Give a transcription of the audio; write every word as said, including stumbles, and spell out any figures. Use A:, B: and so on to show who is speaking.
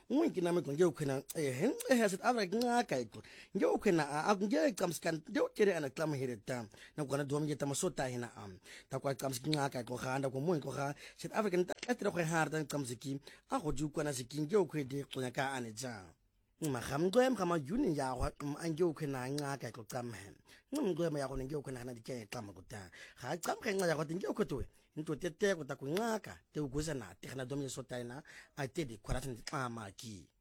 A: Ngwinki nami ko ngiyokhwena eh eh South Africa ngaka iko ngiyokhwena akunge qamskan ndiyokere ana qama hereta na kwana dom ngeta masota hina am ta kwa qamski ngaka ko khanda ko mo ko ga South Africa nta tira go harta qamsiki a go di kwana siking ngiyokhwede qonya ka ane ja magamgwem gama yuni ya go angiyokhwena ngaka ko qama ngumgwem ya go ngiyokhwena na dike qama ko ta ga qama ga ngaka go ngiyokhwetwe into tete ko ta ku ngaka te uguza na te kana dom yesota ina a te di kwara tni qama ki